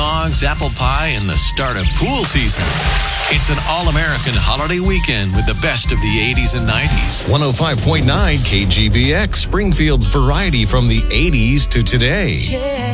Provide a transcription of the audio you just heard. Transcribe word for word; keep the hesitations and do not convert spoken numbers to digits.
dogs, apple pie, and the start of pool season. It's an all-American holiday weekend with the best of the eighties and nineties. one oh five point nine K G B X, Springfield's variety from the eighties to today.